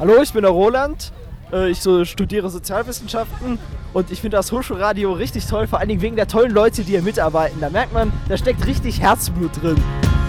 Hallo, ich bin der Roland. Ich studiere Sozialwissenschaften und ich finde das Hochschulradio richtig toll, vor allen Dingen wegen der tollen Leute, die hier mitarbeiten. Da merkt man, da steckt richtig Herzblut drin.